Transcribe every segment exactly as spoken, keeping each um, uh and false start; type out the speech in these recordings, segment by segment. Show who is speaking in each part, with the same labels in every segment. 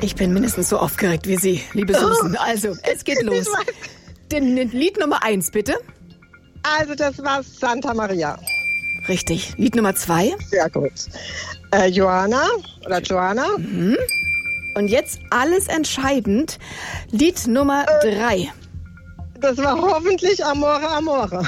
Speaker 1: Ich bin mindestens so aufgeregt wie Sie, liebe Susan. Also, es geht los. Den, den Lied Nummer eins, bitte.
Speaker 2: Also, das war Santa Maria.
Speaker 1: Richtig. Lied Nummer zwei.
Speaker 2: Sehr gut. Äh, Johanna oder Johanna.
Speaker 1: Mhm. Und jetzt alles entscheidend. Lied Nummer äh, drei.
Speaker 2: Das war hoffentlich Amore, Amore.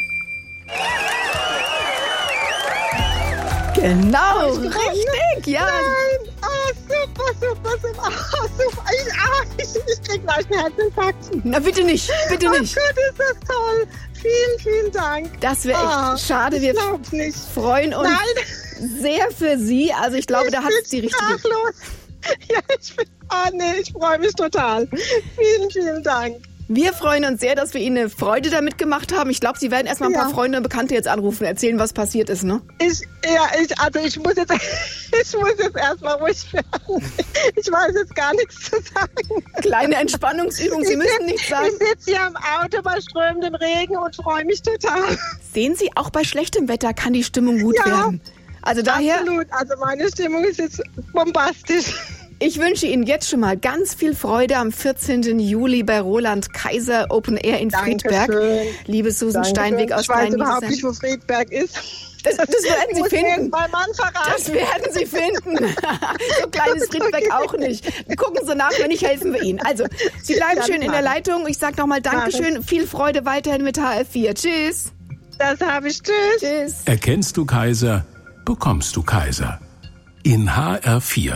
Speaker 1: Genau, richtig, ja.
Speaker 2: Nein, oh, super, super, super, oh, super. Ich, ah, ich, ich krieg gleich einen Herzinfarkt.
Speaker 1: Na, bitte nicht, bitte nicht.
Speaker 2: Oh Gott, ist das toll. Vielen, vielen Dank.
Speaker 1: Das wäre echt oh, schade. Wir
Speaker 2: nicht.
Speaker 1: freuen uns
Speaker 2: Nein.
Speaker 1: sehr für Sie. Also ich glaube,
Speaker 2: ich
Speaker 1: da hat es die richtige...
Speaker 2: Sprachlos. Ja, ich bin... Oh nee, ich freue mich total. Vielen, vielen Dank.
Speaker 1: Wir freuen uns sehr, dass wir Ihnen eine Freude damit gemacht haben. Ich glaube, Sie werden erstmal ein ja. paar Freunde und Bekannte jetzt anrufen, erzählen, was passiert ist, ne?
Speaker 2: Ich, ja, ich, also ich muss jetzt, ich muss jetzt erstmal ruhig werden. Ich weiß jetzt gar nichts zu sagen.
Speaker 1: Kleine Entspannungsübung, Sie ich müssen nichts sagen.
Speaker 2: Ich sitze hier im Auto bei strömendem Regen und freue mich total.
Speaker 1: Sehen Sie, auch bei schlechtem Wetter kann die Stimmung gut
Speaker 2: ja,
Speaker 1: werden. Also daher.
Speaker 2: Absolut, also meine Stimmung ist jetzt bombastisch.
Speaker 1: Ich wünsche Ihnen jetzt schon mal ganz viel Freude am vierzehnten Juli bei Roland Kaiser Open Air in Friedberg.
Speaker 2: Dankeschön.
Speaker 1: Liebe Susan
Speaker 2: Dankeschön.
Speaker 1: Steinweg aus
Speaker 2: Ich weiß überhaupt
Speaker 1: Klein-Niedersachsen.
Speaker 2: nicht, wo Friedberg ist.
Speaker 1: Das, das werden Sie finden.
Speaker 2: Mein Mann verraten.
Speaker 1: Das werden Sie finden. So klein ist Friedberg auch nicht. Gucken Sie nach, wenn nicht, helfen wir Ihnen. Also, Sie bleiben ja, schön in der Leitung. Ich sage nochmal Dankeschön. Ja, viel Freude weiterhin mit H R vier. Tschüss.
Speaker 2: Das habe ich. Tschüss.
Speaker 1: Tschüss.
Speaker 3: Erkennst du Kaiser, bekommst du Kaiser. In H R vier.